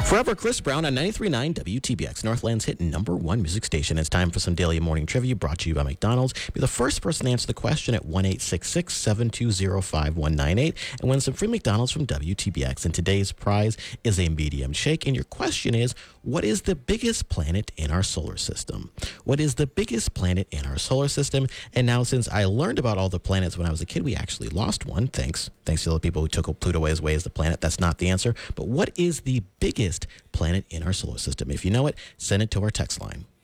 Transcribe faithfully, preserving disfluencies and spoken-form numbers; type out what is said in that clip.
Forever Chris Brown on ninety-three point nine W T B X, Northland's hit number one music station. It's time for some daily morning trivia brought to you by McDonald's. Be the first person to answer the question at one eight six six, seven two zero, five one nine eight and win some free McDonald's from W T B X. And today's prize is a medium shake. And your question is, what is the biggest planet in our solar system? What is the biggest planet in our solar system? And now, since I learned about all the planets when I was a kid, we actually lost one. Thanks. Thanks to the people who took Pluto away as way as the planet. That's not the answer. But what is the biggest planet in our solar system? If you know it, send it to our text line.